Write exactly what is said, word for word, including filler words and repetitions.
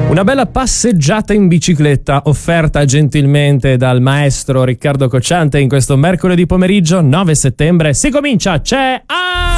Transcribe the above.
Una bella passeggiata in bicicletta offerta gentilmente dal maestro Riccardo Cocciante in questo mercoledì pomeriggio nove settembre. Si comincia, c'è... Ah!